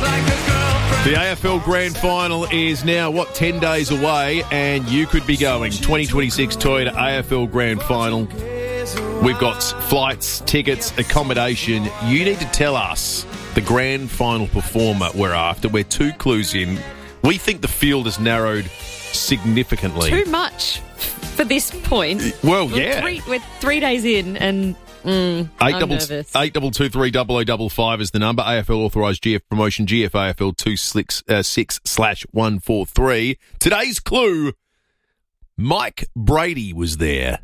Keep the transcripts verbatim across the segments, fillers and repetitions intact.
The A F L Grand Final is now, what, ten days away, and you could be going. twenty twenty-six Toyota A F L Grand Final. We've got flights, tickets, accommodation. You need to tell us the Grand Final performer we're after. We're two clues in. We think the field has narrowed significantly. Too much for this point. Well, we're yeah. Three, we're three days in and... Mm, eight I'm double nervous. eight double two three double o double five is the number. A F L authorised G F promotion G F A F L two six uh, six slash one four three. Today's clue: Mike Brady was there.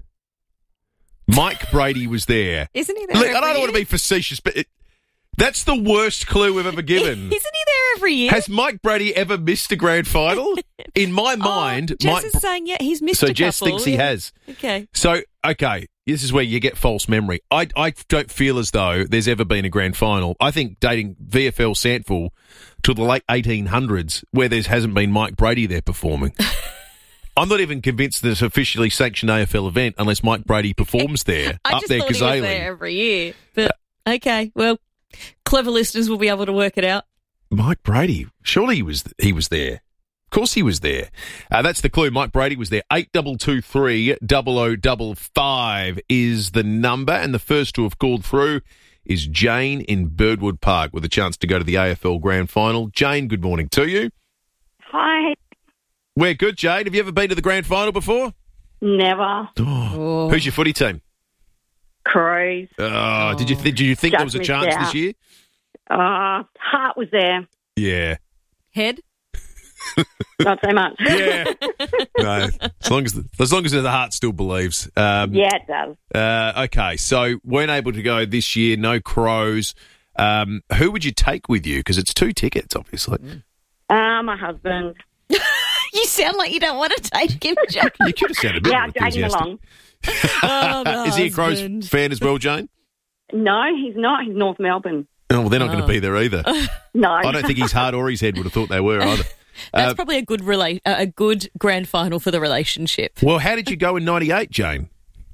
Mike Brady was there. Isn't he there? Look, every I don't year? want to be facetious, but it, that's the worst clue we've ever given. Isn't he there every year? Has Mike Brady ever missed a grand final? In my Oh, mind, Jess Mike. is saying yeah, he's missed So a Jess couple, thinks he yeah. has. Okay. So, okay, this is where you get false memory. I, I don't feel as though there's ever been a grand final. I think dating V F L Sandford to the late eighteen hundreds, where there hasn't been Mike Brady there performing. I'm not even convinced that it's officially sanctioned A F L event unless Mike Brady performs there, I up just there, thought he was Kazali. there every year. But, okay, well, clever listeners will be able to work it out. Mike Brady, surely he was he was there. Of course he was there. Uh, that's the clue. Mike Brady was there. Eight double two three double o double five is the number, and the first to have called through is Jane in Birdwood Park with a chance to go to the A F L Grand Final. Jane, good morning to you. Hi. We're good, Jane. Have you ever been to the Grand Final before? Never. Oh. Who's your footy team? Crows. Oh, did you th- did you think Just there was a missed chance out. this year? Uh, Hart was there. Yeah. Head? Not so much. Yeah. No, as long as the, as long as the heart still believes. Um, Yeah, it does. Uh, okay, so weren't able to go this year. No Crows. Um, who would you take with you? Because it's two tickets, obviously. Uh, my husband. You sound like you don't want to take him, Jack. You could have sounded a bit Yeah, more I'm dragging him enthusiastic. along. Oh, Is he a Crows husband. fan as well, Jane? No, he's not. He's North Melbourne. Oh, well, they're not Oh. going to be there either. No. I don't think his heart or his head would have thought they were either. That's Uh, probably a good rela- uh, a good grand final for the relationship. well, how did you go in ninety-eight, Jane?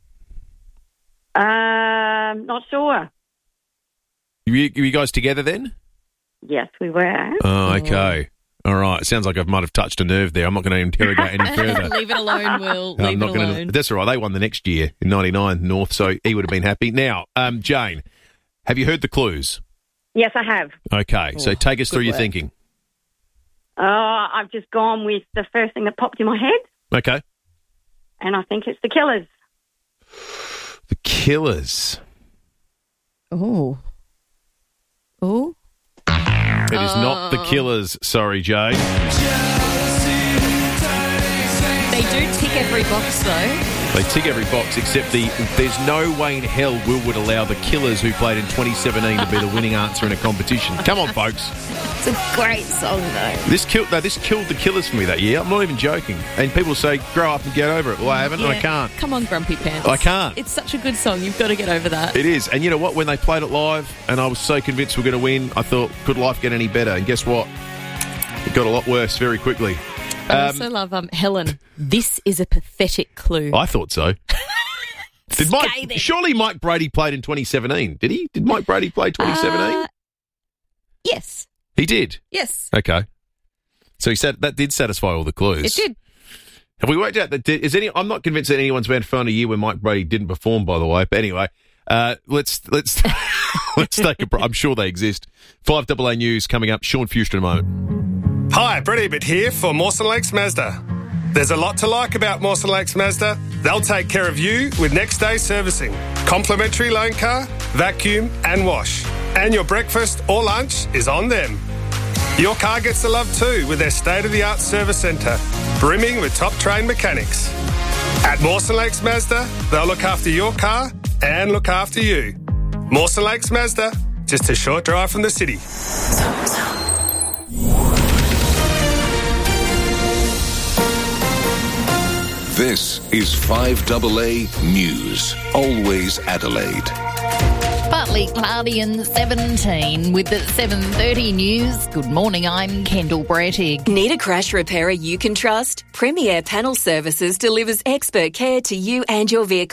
Um, not sure. Were you, were you guys together then? Yes, we were. Oh, okay. All right. It sounds like I might have touched a nerve there. I'm not going to interrogate any further. Leave it alone, Will. I'm Leave not it gonna, alone. That's all right. They won the next year in ninety-nine North, so he would have been happy. Now, um, Jane, have you heard the clues? Yes, I have. Okay, so Oh, take us good through your work. thinking. Uh, I've just gone with the first thing that popped in my head, Okay. and I think it's the Killers. The Killers. Oh. Oh. It is not the Killers. Sorry, Jane. They do tick every box, though. They tick every box except the. There's no way in hell Will would allow the Killers who played in twenty seventeen to be the winning answer in a competition. Come on, folks. It's a great song, though. This killed. No, this killed the Killers for me that year. I'm not even joking. And people say, "Grow up and get over it." Well, I haven't. And I Yeah. can't. Come on, Grumpy Pants. I can't. It's such a good song. You've got to get over that. It is. And you know what? When they played it live and I was so convinced we we're going to win, I thought, could life get any better? And guess what? It got a lot worse very quickly. I Um, also love um, Helen. This is a pathetic clue. I thought so. Did Mike, Scathing. surely Mike Brady played in twenty seventeen? Did he? Did Mike Brady play twenty seventeen? Uh, yes. He did. Yes. Okay. So he said that did satisfy all the clues. It did. Have we worked out that did, is any? I'm not convinced that anyone's been found a year when Mike Brady didn't perform. By the way, but anyway, uh, let's let's let's take a. br- I'm sure they exist. Five Double A News coming up. Sean Fuster in a moment. Hi, Brett Ebert here for Mawson Lakes Mazda. There's a lot to like about Mawson Lakes Mazda. They'll take care of you with next day servicing, complimentary loan car, vacuum and wash. And your breakfast or lunch is on them. Your car gets the love too with their state-of-the-art service centre, brimming with top-trained mechanics. At Mawson Lakes Mazda, they'll look after your car and look after you. Mawson Lakes Mazda, just a short drive from the city. This is five double A News, always Adelaide. Partly cloudy and seventeen with the seven thirty news. Good morning, I'm Kendall Brettig. Need a crash repairer you can trust? Premier Panel Services delivers expert care to you and your vehicle.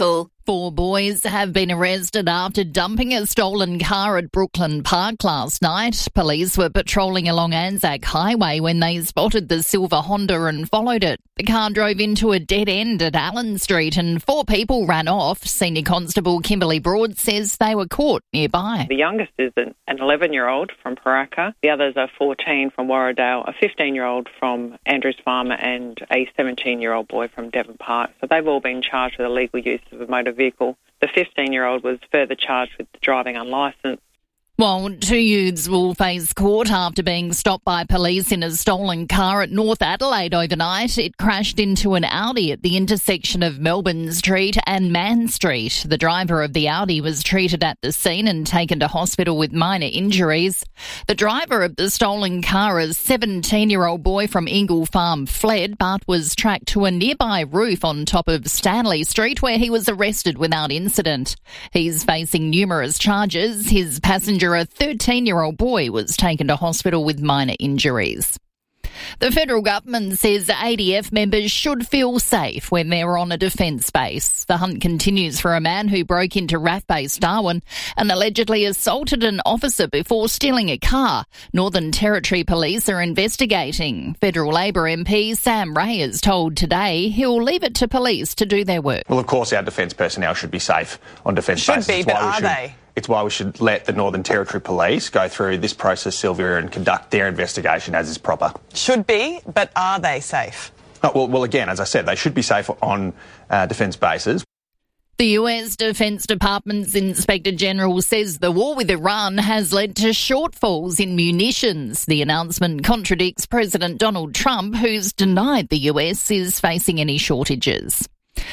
Four boys have been arrested after dumping a stolen car at Brooklyn Park last night. Police were patrolling along Anzac Highway when they spotted the silver Honda and followed it. The car drove into a dead end at Allen Street and four people ran off. Senior Constable Kimberly Broad says they were caught nearby. The youngest is an eleven-year-old from Paraka. The others are fourteen from Warradale, a fifteen-year-old from Andrews Farm and a seventeen-year-old boy from Devon Park. So they've all been charged with illegal use of a motor vehicle. The fifteen-year-old was further charged with driving unlicensed. Well, two youths will face court after being stopped by police in a stolen car at North Adelaide overnight. It crashed into an Audi at the intersection of Melbourne Street and Mann Street. The driver of the Audi was treated at the scene and taken to hospital with minor injuries. The driver of the stolen car, a seventeen-year-old boy from Ingle Farm, fled but was tracked to a nearby roof on top of Stanley Street where he was arrested without incident. He's facing numerous charges. His passenger, a thirteen-year-old boy, was taken to hospital with minor injuries. The federal government says A D F members should feel safe when they're on a defence base. The hunt continues for a man who broke into R A F Base Darwin and allegedly assaulted an officer before stealing a car. Northern Territory Police are investigating. Federal Labor M P Sam Ray has told Today he'll leave it to police to do their work. Well, of course, our defence personnel should be safe on defence should bases. Should be, but are should, they? It's why we should let the Northern Territory Police go through this process, Sylvia, and conduct their investigation as is proper. Should be, but are they safe? Oh, well, well, again, as I said, they should be safe on uh, defence bases. The U S Defense Department's Inspector General says the war with Iran has led to shortfalls in munitions. The announcement contradicts President Donald Trump, who's denied the U S is facing any shortages.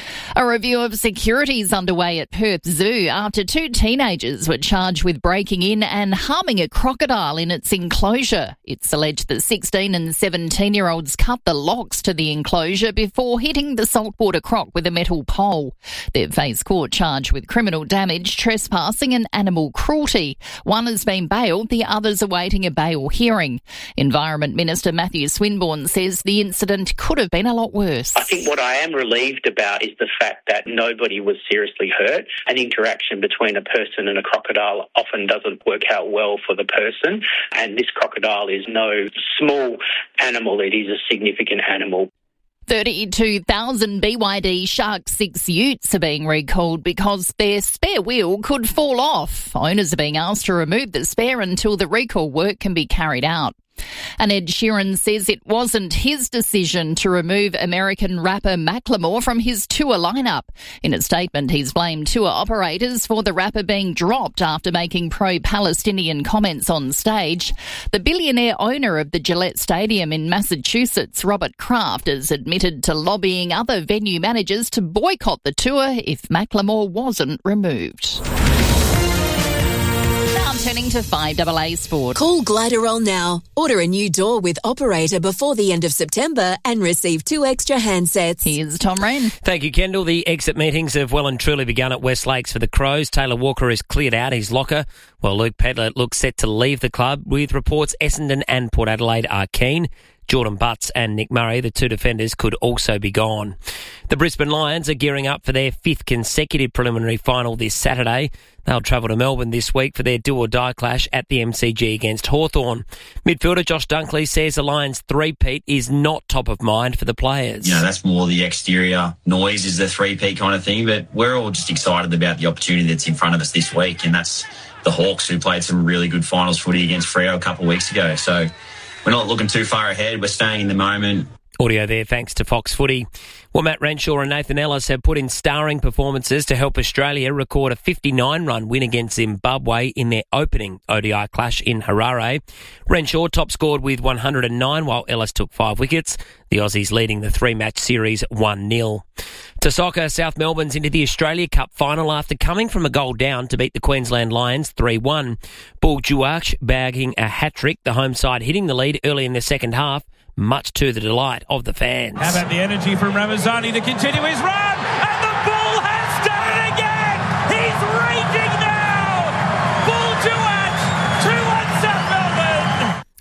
A review of security is underway at Perth Zoo after two teenagers were charged with breaking in and harming a crocodile in its enclosure. It's alleged the sixteen and seventeen-year-olds cut the locks to the enclosure before hitting the saltwater croc with a metal pole. They've faced court charge with criminal damage, trespassing and animal cruelty. One has been bailed, the other's awaiting a bail hearing. Environment Minister Matthew Swinburne says the incident could have been a lot worse. I think what I am relieved about is the fact that nobody was seriously hurt. An interaction between a person and a crocodile often doesn't work out well for the person, and this crocodile is no small animal, it is a significant animal. thirty-two thousand B Y D Shark six utes are being recalled because their spare wheel could fall off. Owners are being asked to remove the spare until the recall work can be carried out. And Ed Sheeran says it wasn't his decision to remove American rapper Macklemore from his tour lineup. In a statement, he's blamed tour operators for the rapper being dropped after making pro-Palestinian comments on stage. The billionaire owner of the Gillette Stadium in Massachusetts, Robert Kraft, has admitted to lobbying other venue managers to boycott the tour if Macklemore wasn't removed. Turning to five double A Sport. Call Gliderol now. Order a new door with Operator before the end of September and receive two extra handsets. Here's Tom Wren. Thank you, Kendall. The exit meetings have well and truly begun at West Lakes for the Crows. Taylor Walker has cleared out his locker, while Luke Pedler looks set to leave the club, with reports Essendon and Port Adelaide are keen. Jordan Butts and Nick Murray, the two defenders, could also be gone. The Brisbane Lions are gearing up for their fifth consecutive preliminary final this Saturday. They'll travel to Melbourne this week for their do-or-die clash at the M C G against Hawthorn. Midfielder Josh Dunkley says the Lions' three-peat is not top of mind for the players. You know, that's more the exterior noise is the three-peat kind of thing, but we're all just excited about the opportunity that's in front of us this week, and that's the Hawks, who played some really good finals footy against Freo a couple of weeks ago. So we're not looking too far ahead. We're staying in the moment. Audio there thanks to Fox Footy. Well, Matt Renshaw and Nathan Ellis have put in starring performances to help Australia record a fifty-nine run win against Zimbabwe in their opening O D I clash in Harare. Renshaw top scored with one hundred nine, while Ellis took five wickets. The Aussies leading the three-match series one nil. To soccer, South Melbourne's into the Australia Cup final after coming from a goal down to beat the Queensland Lions three one. Bull Juach bagging a hat-trick, the home side hitting the lead early in the second half, much to the delight of the fans. How about the energy from Ramazani to continue his run? And the Bull has done it again! He's raging now! Bull Juach, two one South Melbourne!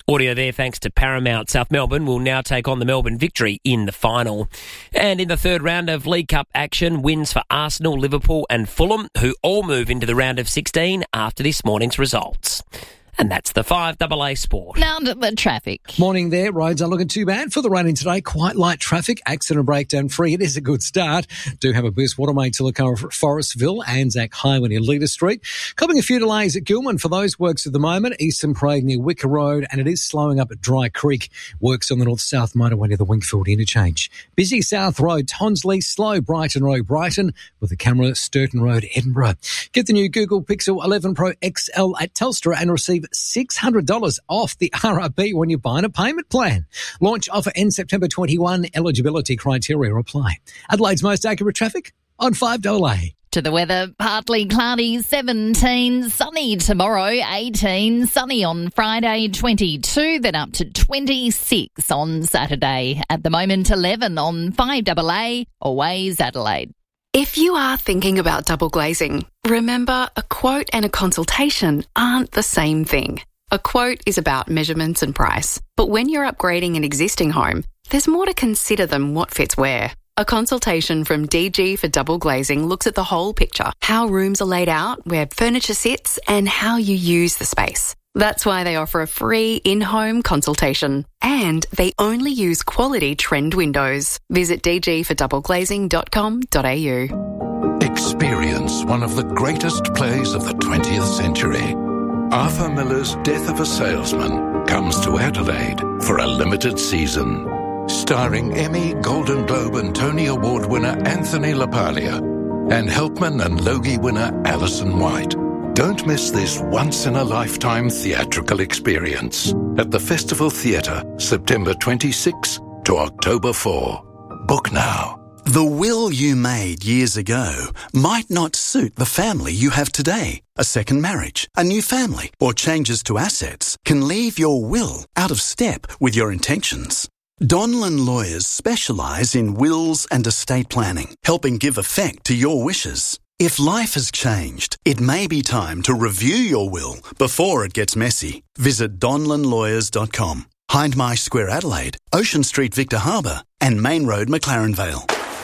Audio there thanks to Paramount. South Melbourne will now take on the Melbourne Victory in the final. And in the third round of League Cup action, wins for Arsenal, Liverpool and Fulham, who all move into the round of sixteen after this morning's results. And that's the five double A Sport. Now to the traffic. Morning there. Roads aren't looking too bad for the rain in today. Quite light traffic, accident breakdown free. It is a good start. Do have a boost water main to look over at Forestville, Anzac Highway near Leader Street. Copping a few delays at Gilman for those works at the moment. Eastern Parade near Wicker Road, and it is slowing up at Dry Creek. Works on the north-south motorway near the Wingfield interchange. Busy South Road, Tonsley, slow Brighton Road, Brighton, with the camera Sturton Road, Edinburgh. Get the new Google Pixel eleven Pro X L at Telstra and receive six hundred dollars off the R R B when you buy a payment plan. Launch offer ends September twenty-first. Eligibility criteria apply. Adelaide's most accurate traffic on five double A. To the weather, partly cloudy, seventeen, sunny tomorrow, eighteen, sunny on Friday, twenty-two, then up to twenty-six on Saturday. At the moment, eleven on five double A, always Adelaide. If you are thinking about double glazing, remember a quote and a consultation aren't the same thing. A quote is about measurements and price, but when you're upgrading an existing home, there's more to consider than what fits where. A consultation from D G for Double Glazing looks at the whole picture, how rooms are laid out, where furniture sits, and how you use the space. That's why they offer a free in-home consultation. And they only use quality trend windows. Visit d g for double glazing dot com dot a u. Experience one of the greatest plays of the twentieth century. Arthur Miller's Death of a Salesman comes to Adelaide for a limited season. Starring Emmy, Golden Globe and Tony Award winner Anthony LaPaglia and Helpman and Logie winner Alison White. Don't miss this once-in-a-lifetime theatrical experience at the Festival Theatre, September twenty-sixth to October fourth. Book now. The will you made years ago might not suit the family you have today. A second marriage, a new family, or changes to assets can leave your will out of step with your intentions. Donlan Lawyers specialise in wills and estate planning, helping give effect to your wishes. If life has changed, it may be time to review your will before it gets messy. Visit donlan lawyers dot com. Hindmarsh Square Adelaide, Ocean Street Victor Harbour and Main Road McLaren Vale.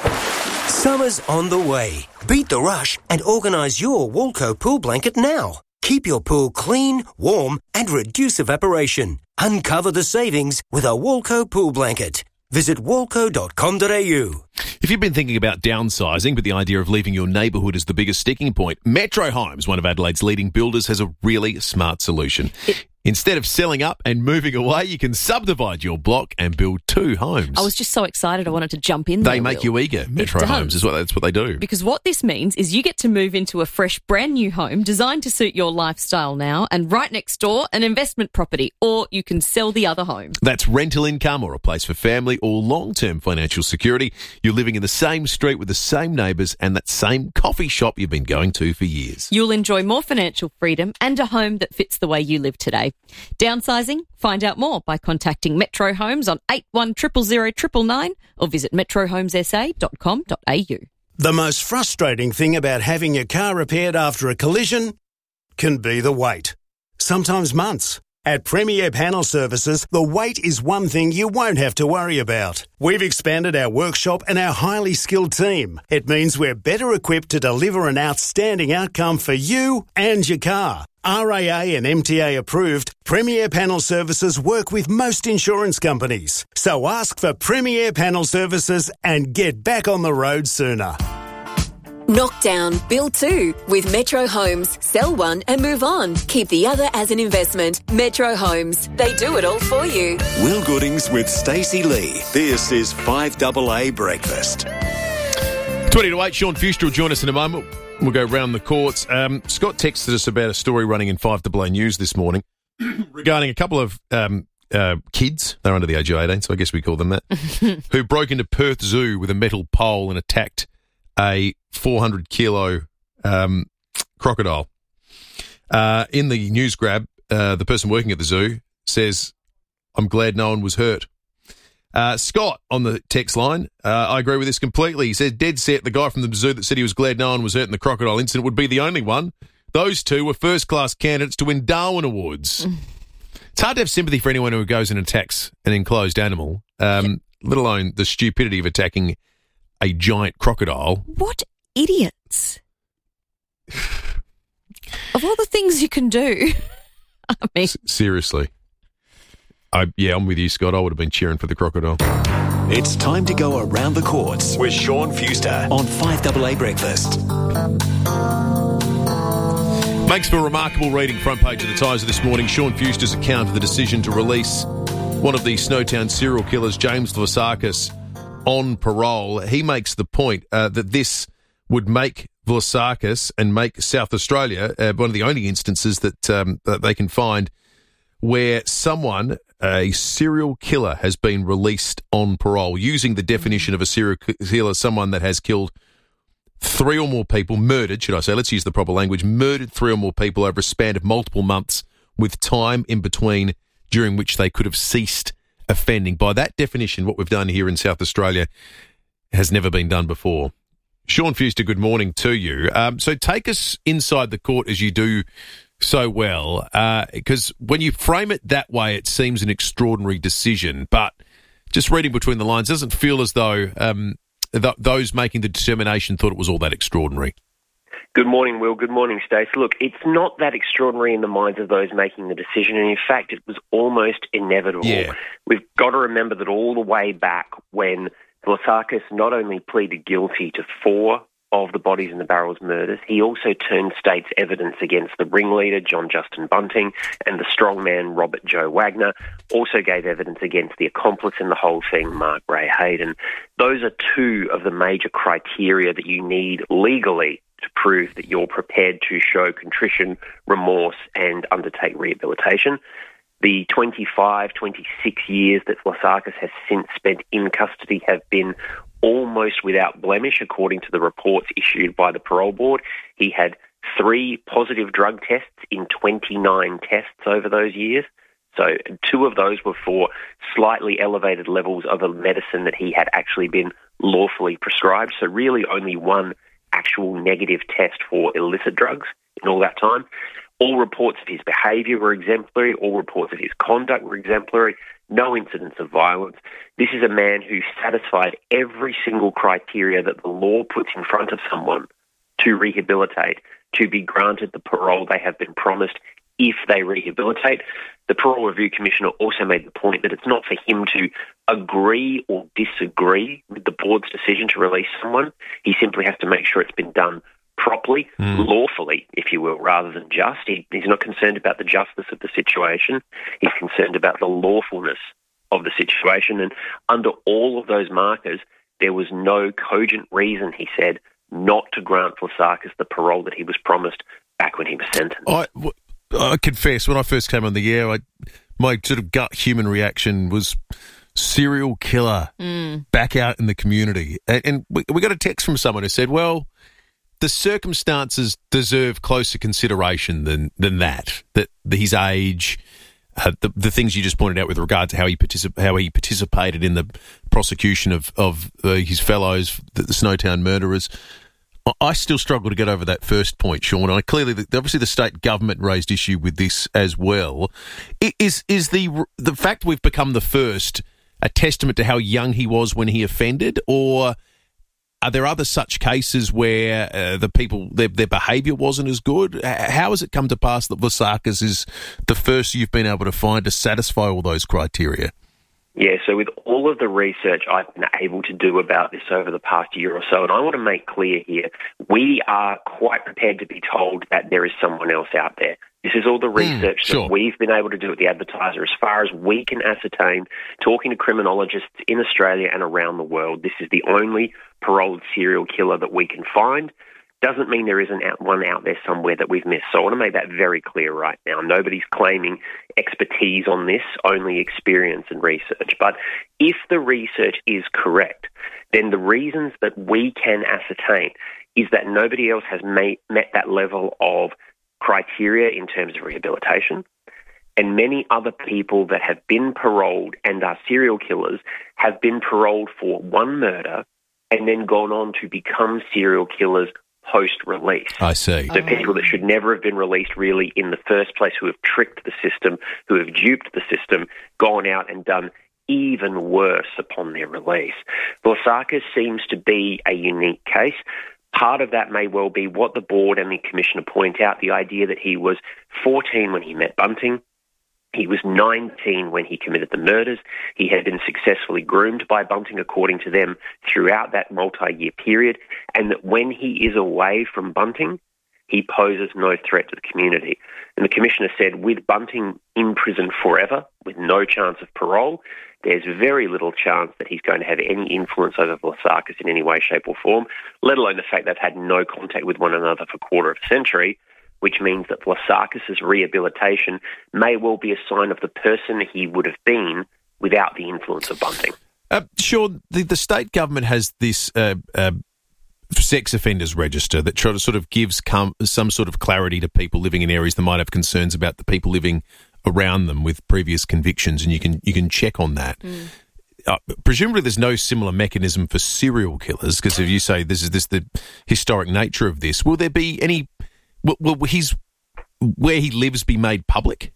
Summer's on the way. Beat the rush and organise your Walco pool blanket now. Keep your pool clean, warm and reduce evaporation. Uncover the savings with a Walco pool blanket. Visit walco dot com dot a u. If you've been thinking about downsizing, but the idea of leaving your neighbourhood is the biggest sticking point, Metro Homes, one of Adelaide's leading builders, has a really smart solution. It- Instead of selling up and moving away, you can subdivide your block and build two homes. I was just so excited I wanted to jump in there. They make Will. you eager. Metro does. Homes is what that's what they do. Because what this means is you get to move into a fresh, brand new home designed to suit your lifestyle now, and right next door, an investment property, or you can sell the other home. That's rental income or a place for family or long-term financial security. You're living in the same street with the same neighbours and that same coffee shop you've been going to for years. You'll enjoy more financial freedom and a home that fits the way you live today. Downsizing? Find out more by contacting Metro Homes on eight one zero zero zero nine nine or visit metro homes s a dot com dot a u. The most frustrating thing about having your car repaired after a collision can be the wait. Sometimes months. At Premier Panel Services, the wait is one thing you won't have to worry about. We've expanded our workshop and our highly skilled team. It means we're better equipped to deliver an outstanding outcome for you and your car. R A A and M T A approved, Premier Panel Services work with most insurance companies. So ask for Premier Panel Services and get back on the road sooner. Knock down, build two. With Metro Homes, sell one and move on. Keep the other as an investment. Metro Homes, they do it all for you. Will Goodings with Stacey Lee. This is five double A Breakfast. twenty to eight, Sean Fuster will join us in a moment. We'll go round the courts. Um, Scott texted us about a story running in five double A News this morning regarding a couple of um, uh, kids, they're under the age of eighteen, so I guess we call them that, who broke into Perth Zoo with a metal pole and attacked a four hundred kilo um, crocodile. Uh, in the news grab, uh, the person working at the zoo says, I'm glad no one was hurt. Uh, Scott on the text line, uh, I agree with this completely. He says, dead set, the guy from the zoo that said he was glad no one was hurt in the crocodile incident would be the only one. Those two were first-class candidates to win Darwin Awards. It's hard to have sympathy for anyone who goes and attacks an enclosed animal, um, let alone the stupidity of attacking a giant crocodile. What idiots. Of all the things you can do, I mean... S- seriously. I, yeah, I'm with you, Scott. I would have been cheering for the crocodile. It's time to go around the courts with Sean Fuster on five double A Breakfast. Makes for remarkable reading, front page of the Tiser this morning. Sean Fuster's account of the decision to release one of the Snowtown serial killers, James Vlasakis, on parole. He makes the point uh, that this would make Vlasakis and make South Australia uh, one of the only instances that, um, that they can find where someone, a serial killer, has been released on parole, using the definition of a serial killer, someone that has killed three or more people, murdered, should I say, let's use the proper language, murdered three or more people over a span of multiple months with time in between during which they could have ceased offending. By that definition, what we've done here in South Australia has never been done before. Sean Fuster, good morning to you. Um, so take us inside the court as you do so well, because uh, when you frame it that way, it seems an extraordinary decision. But just reading between the lines, doesn't feel as though um, th- those making the determination thought it was all that extraordinary. Good morning, Will. Good morning, Stacey. Look, it's not that extraordinary in the minds of those making the decision, and in fact, it was almost inevitable. Yeah. We've got to remember that all the way back when Vlasakis not only pleaded guilty to four of the bodies in the Barrels murders, he also turned state's evidence against the ringleader, John Justin Bunting, and the strongman, Robert Joe Wagner, also gave evidence against the accomplice in the whole thing, Mark Ray Hayden. Those are two of the major criteria that you need legally to prove that you're prepared to show contrition, remorse, and undertake rehabilitation. The twenty-five, twenty-six years that Vlasakis has since spent in custody have been almost without blemish, according to the reports issued by the parole board. He had three positive drug tests in twenty-nine tests over those years. So two of those were for slightly elevated levels of a medicine that he had actually been lawfully prescribed. So really only one actual negative test for illicit drugs in all that time. All reports of his behaviour were exemplary. All reports of his conduct were exemplary. No incidents of violence. This is a man who satisfied every single criteria that the law puts in front of someone to rehabilitate, to be granted the parole they have been promised if they rehabilitate. The Parole Review Commissioner also made the point that it's not for him to agree or disagree with the board's decision to release someone. He simply has to make sure it's been done properly, mm. lawfully, if you will, rather than just. He, he's not concerned about the justice of the situation. He's concerned about the lawfulness of the situation. And under all of those markers, there was no cogent reason, he said, not to grant Vlasakis the parole that he was promised back when he was sentenced. I, I confess, when I first came on the air, I, my sort of gut human reaction was serial killer mm. back out in the community. And, and we, we got a text from someone who said, well, the circumstances deserve closer consideration than than that. That his age, uh, the the things you just pointed out with regard to how he particip- how he participated in the prosecution of of uh, his fellows, the, the Snowtown murderers. I still struggle to get over that first point, Sean. I clearly, obviously, the state government raised issue with this as well. Is is the the fact we've become the first a testament to how young he was when he offended, or are there other such cases where uh, the people, their, their behaviour wasn't as good? How has it come to pass that Vlasakis is the first you've been able to find to satisfy all those criteria? Yeah, so with all of the research I've been able to do about this over the past year or so, and I want to make clear here, we are quite prepared to be told that there is someone else out there. This is all the research mm, sure. that we've been able to do at the Advertiser. As far as we can ascertain, talking to criminologists in Australia and around the world, this is the only paroled serial killer that we can find. Doesn't mean there isn't one out there somewhere that we've missed. So I want to make that very clear right now. Nobody's claiming expertise on this, only experience and research. But if the research is correct, then the reasons that we can ascertain is that nobody else has made, met that level of criteria in terms of rehabilitation. And many other people that have been paroled and are serial killers have been paroled for one murder and then gone on to become serial killers post-release. I see. So people that should never have been released really in the first place, who have tricked the system, who have duped the system, gone out and done even worse upon their release. Vlasakis seems to be a unique case. Part of that may well be what the board and the commissioner point out, the idea that he was fourteen when he met Bunting. He was nineteen when he committed the murders. He had been successfully groomed by Bunting, according to them, throughout that multi-year period, and that when he is away from Bunting, he poses no threat to the community. And the commissioner said, with Bunting in prison forever, with no chance of parole, there's very little chance that he's going to have any influence over Vlasakis in any way, shape or form, let alone the fact they've had no contact with one another for a quarter of a century, which means that Vlasakis' rehabilitation may well be a sign of the person he would have been without the influence of Bunting. Uh, Sean, the, the state government has this uh, uh, sex offenders register that try to sort of gives com- some sort of clarity to people living in areas that might have concerns about the people living around them with previous convictions, and you can you can check on that. Mm. Uh, presumably there's no similar mechanism for serial killers, because if you say this is this the historic nature of this, will there be any... Will, will his, where he lives be made public?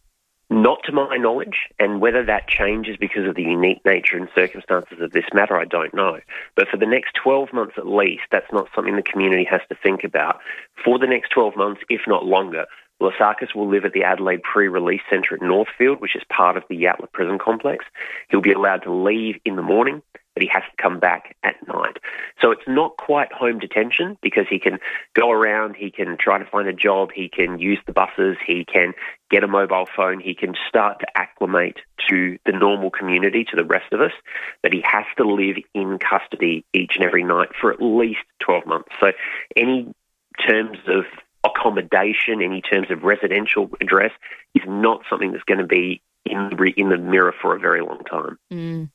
Not to my knowledge, and whether that changes because of the unique nature and circumstances of this matter, I don't know. But for the next twelve months at least, that's not something the community has to think about. For the next twelve months, if not longer, Vlasakis will live at the Adelaide Pre-Release Centre at Northfield, which is part of the Yatala prison complex. He'll be allowed to leave in the morning, but he has to come back at night. So it's not quite home detention, because he can go around, he can try to find a job, he can use the buses, he can get a mobile phone, he can start to acclimate to the normal community, to the rest of us, but he has to live in custody each and every night for at least twelve months. So any terms of accommodation, any terms of residential address is not something that's going to be in the, in the mirror for a very long time. Mm.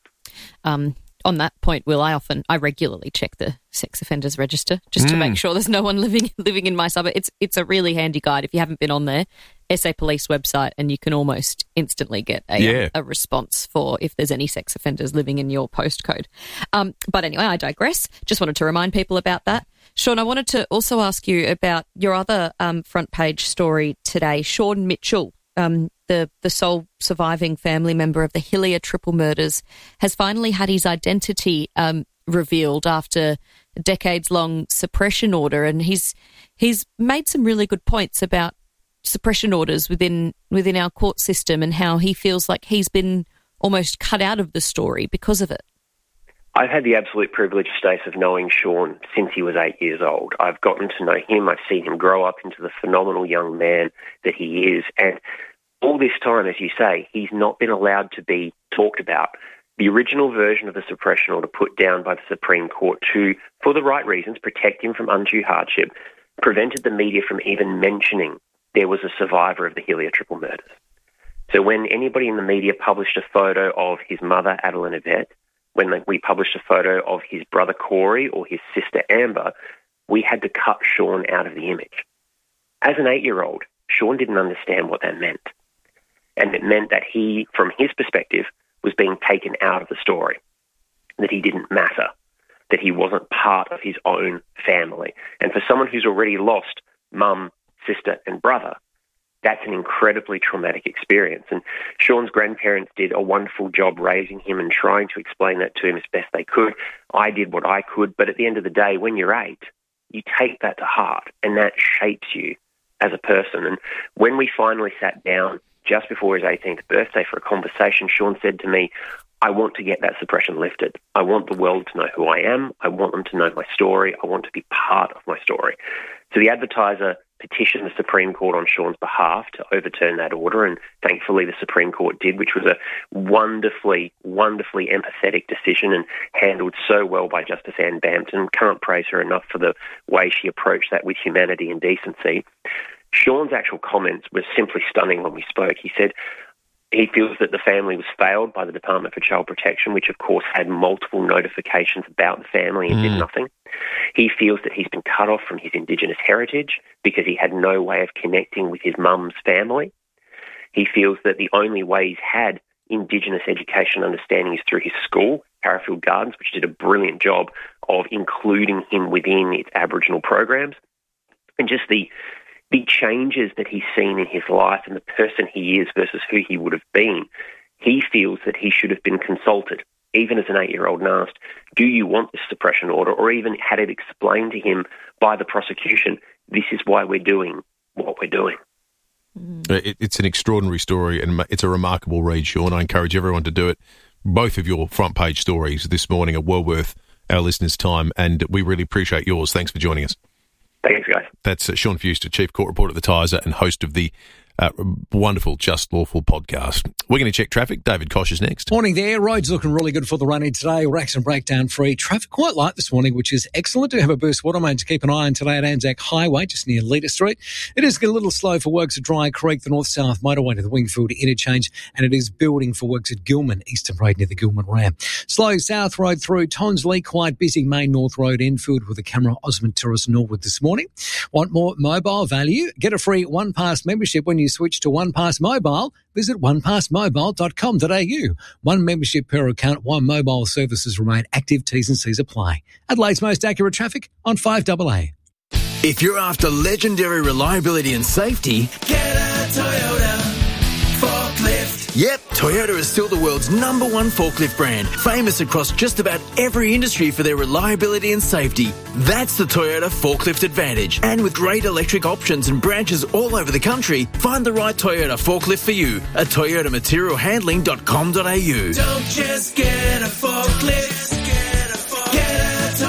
Um On that point, Will, I often, I regularly check the sex offenders register just mm. to make sure there's no one living living in my suburb. It's it's a really handy guide. If you haven't been on there, S A Police website, and you can almost instantly get a, yeah. a, a response for if there's any sex offenders living in your postcode. Um, but anyway, I digress. Just wanted to remind people about that. Sean, I wanted to also ask you about your other um, front page story today. Sean Mitchell, um, the, the sole surviving family member of the Hillier triple murders, has finally had his identity um, revealed after a decades-long suppression order, and he's he's made some really good points about suppression orders within within our court system and how he feels like he's been almost cut out of the story because of it. I've had the absolute privilege, Stace, of knowing Sean since he was eight years old. I've gotten to know him. I've seen him grow up into the phenomenal young man that he is. And all this time, as you say, he's not been allowed to be talked about. The original version of the suppression order put down by the Supreme Court to, for the right reasons, protect him from undue hardship, prevented the media from even mentioning there was a survivor of the Hillier triple murders. So when anybody in the media published a photo of his mother, Adeline Yvette, when we published a photo of his brother Corey or his sister Amber, we had to cut Sean out of the image. As an eight-year-old, Sean didn't understand what that meant. And it meant that he, from his perspective, was being taken out of the story, that he didn't matter, that he wasn't part of his own family. And for someone who's already lost mum, sister and brother, that's an incredibly traumatic experience. And Sean's grandparents did a wonderful job raising him and trying to explain that to him as best they could. I did what I could, but at the end of the day, when you're eight, you take that to heart and that shapes you as a person. And when we finally sat down just before his eighteenth birthday for a conversation, Sean said to me, I want to get that suppression lifted. I want the world to know who I am. I want them to know my story. I want to be part of my story. So the Advertiser petitioned the Supreme Court on Sean's behalf to overturn that order, and thankfully the Supreme Court did, which was a wonderfully, wonderfully empathetic decision and handled so well by Justice Anne Bampton. Can't praise her enough for the way she approached that with humanity and decency. Sean's actual comments were simply stunning when we spoke. He said he feels that the family was failed by the Department for Child Protection, which of course had multiple notifications about the family and mm. did nothing. He feels that he's been cut off from his Indigenous heritage because he had no way of connecting with his mum's family. He feels that the only way he's had Indigenous education understanding is through his school, Parafield Gardens, which did a brilliant job of including him within its Aboriginal programs, and just the the changes that he's seen in his life and the person he is versus who he would have been. He feels that he should have been consulted, even as an eight-year-old, and asked, do you want this suppression order? Or even had it explained to him by the prosecution, this is why we're doing what we're doing. It, it's an extraordinary story, and it's a remarkable read, Sean. I encourage everyone to do it. Both of your front-page stories this morning are well worth our listeners' time, and we really appreciate yours. Thanks for joining us. Thanks, guys. That's uh, Sean Fewster, Chief Court Reporter at the Tiser and host of the uh, wonderful Just Lawful podcast. We're going to check traffic. David Kosh is next. Morning there. Roads looking really good for the run-in today. Racks and breakdown free. Traffic quite light this morning, which is excellent. Do have a burst water main to keep an eye on today at Anzac Highway, just near Leader Street. It is getting a little slow for works at Dry Creek, the north-south motorway to the Wingfield interchange, and it is building for works at Gilman, Eastern Road near the Gilman Ram. Slow South Road through Tonsley, quite busy Main North Road, Enfield with the camera Osmond Terrace Norwood this morning. Want more mobile value? Get a free OnePass membership when you switch to OnePass Mobile. Visit one pass mobile dot com dot a u. One membership per account, one mobile services remain active. T's and C's apply. Adelaide's most accurate traffic on five A A. If you're after legendary reliability and safety, get a Toyota forklift. Yep, Toyota is still the world's number one forklift brand, famous across just about every industry for their reliability and safety. That's the Toyota Forklift Advantage. And with great electric options and branches all over the country, find the right Toyota forklift for you at toyota material handling dot com dot a u. Don't just get a forklift, get a, forklift. Get a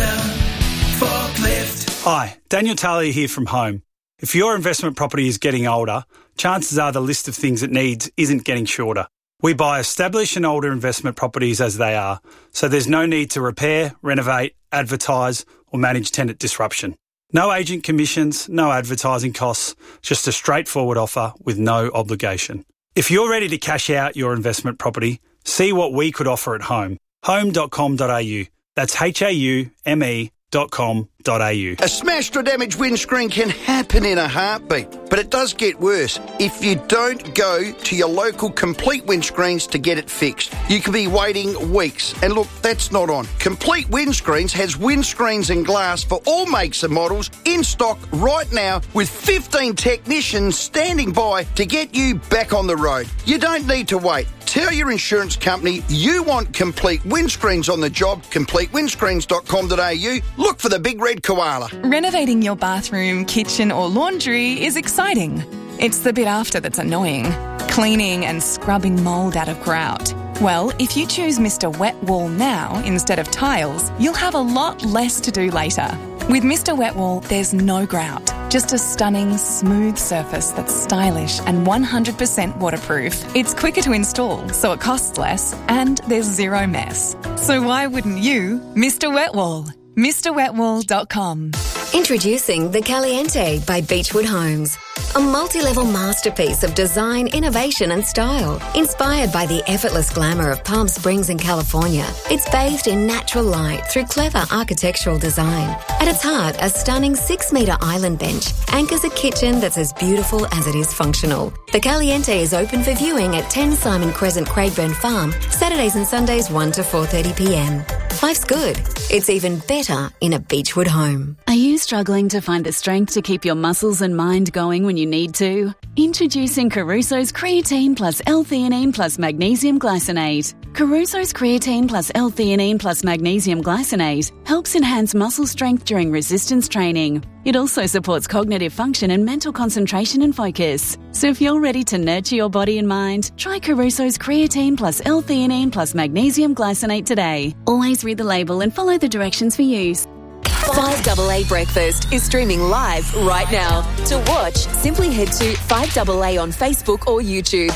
Toyota forklift. Hi, Daniel Talia here from Home. If your investment property is getting older, chances are the list of things it needs isn't getting shorter. We buy established and older investment properties as they are, so there's no need to repair, renovate, advertise or manage tenant disruption. No agent commissions, no advertising costs, just a straightforward offer with no obligation. If you're ready to cash out your investment property, see what we could offer at Home. home dot com dot a u. That's H A U M E dot com dot a u. A smashed or damaged windscreen can happen in a heartbeat, but it does get worse if you don't go to your local Complete Windscreens to get it fixed. You could be waiting weeks, and look, that's not on. Complete Windscreens has windscreens and glass for all makes and models in stock right now with fifteen technicians standing by to get you back on the road. You don't need to wait. Tell your insurance company you want Complete Windscreens on the job, complete windscreens dot com dot a u. Look for the big red koala. Renovating your bathroom, kitchen or laundry is exciting. It's the bit after that's annoying. Cleaning and scrubbing mould out of grout. Well, if you choose Mister Wet Wall now instead of tiles, you'll have a lot less to do later. With Mister Wet Wall, there's no grout, just a stunning, smooth surface that's stylish and one hundred percent waterproof. It's quicker to install, so it costs less, and there's zero mess. So why wouldn't you? Mister Wet Wall. Mr Wet Wall dot com. Introducing the Caliente by Beechwood Homes. A multi-level masterpiece of design, innovation and style. Inspired by the effortless glamour of Palm Springs in California, it's bathed in natural light through clever architectural design. At its heart, a stunning six-metre island bench anchors a kitchen that's as beautiful as it is functional. The Caliente is open for viewing at ten Simon Crescent, Craigburn Farm, Saturdays and Sundays one to four thirty p m. Life's good. It's even better in a Beechwood home. Are you struggling to find the strength to keep your muscles and mind going when you need to? Introducing Caruso's Creatine plus L-theanine plus Magnesium Glycinate. Caruso's Creatine plus L-theanine plus Magnesium Glycinate helps enhance muscle strength during resistance training. It also supports cognitive function and mental concentration and focus. So if you're ready to nurture your body and mind, try Caruso's Creatine plus L-theanine plus Magnesium Glycinate today. Always read the label and follow the directions for use. five A A Breakfast is streaming live right now. To watch, simply head to five A A on Facebook or YouTube.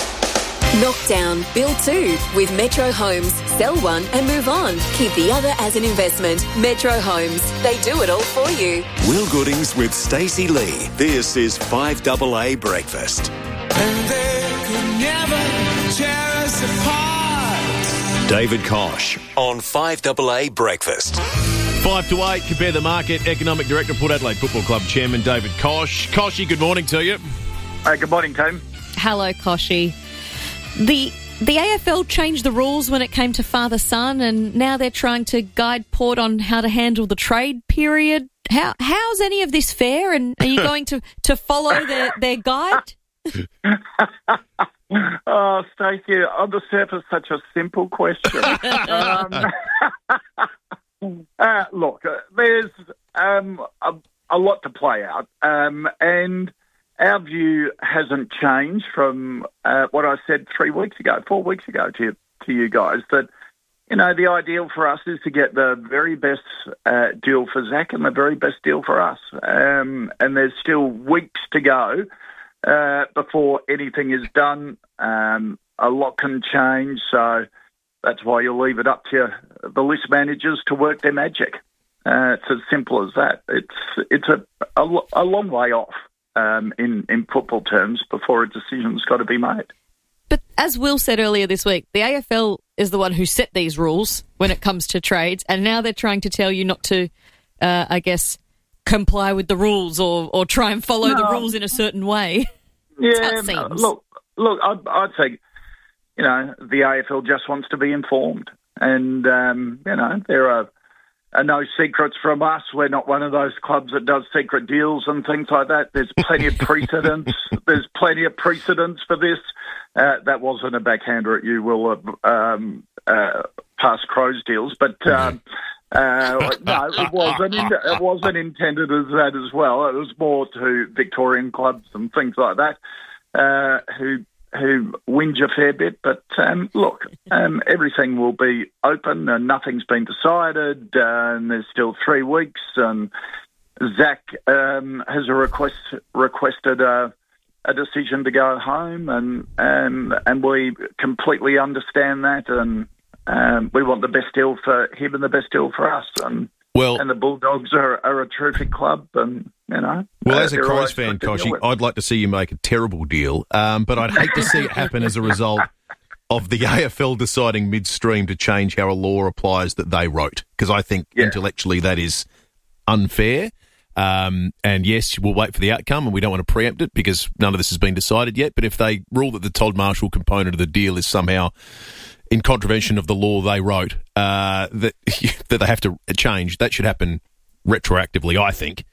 Knockdown, build two with Metro Homes. Sell one and move on. Keep the other as an investment. Metro Homes. They do it all for you. Will Goodings with Stacey Lee. This is five A A Breakfast. And they could never tear us apart. David Kosh on five A A Breakfast. Five to eight, compare the market. Economic Director, Port Adelaide Football Club Chairman David Kosh. Koshy, good morning to you. Uh, good morning, team. Hello, Koshy. The the A F L changed the rules when it came to father-son, and now they're trying to guide Port on how to handle the trade period. How how's any of this fair, and are you going to, to follow their, their guide? Oh, Stacey, on the surface, such a simple question. um, uh, look, uh, there's um, a, a lot to play out, um, and our view hasn't changed from uh, what I said three weeks ago, four weeks ago to to you guys, that, you know, the ideal for us is to get the very best uh, deal for Zach and the very best deal for us. Um, and there's still weeks to go uh, before anything is done. Um, a lot can change, so that's why you leave it up to the list managers to work their magic. Uh, it's as simple as that. It's it's a, a, a long way off. Um, in, in football terms, before a decision's got to be made. But as Will said earlier this week, the A F L is the one who set these rules when it comes to trades, and now they're trying to tell you not to, uh, I guess, comply with the rules or, or try and follow no. the rules in a certain way. Yeah, look, look, I'd, I'd say, you know, the A F L just wants to be informed, and, um, you know, there are Uh, no secrets from us. We're not one of those clubs that does secret deals and things like that. There's plenty of precedents. There's plenty of precedents for this. Uh, that wasn't a backhander at you, Will, uh, um, uh, past Crows deals, but um, uh, no, it wasn't. It wasn't intended as that as well. It was more to Victorian clubs and things like that uh, who. who whinge a fair bit, but um, look, um, everything will be open and nothing's been decided, uh, and there's still three weeks, and Zach um, has a request requested a, a decision to go home, and and, and we completely understand that, and um, we want the best deal for him and the best deal for us, and well, and the Bulldogs are, are a terrific club, and you know. Well, uh, as a Crows fan, Koshi, I'd like to see you make a terrible deal, um, but I'd hate to see it happen as a result of the A F L deciding midstream to change how a law applies that they wrote, because I think yeah. intellectually that is unfair. Um, and yes, we'll wait for the outcome, and we don't want to preempt it because none of this has been decided yet. But if they rule that the Todd Marshall component of the deal is somehow in contravention of the law they wrote, uh, that that they have to change, that should happen retroactively, I think.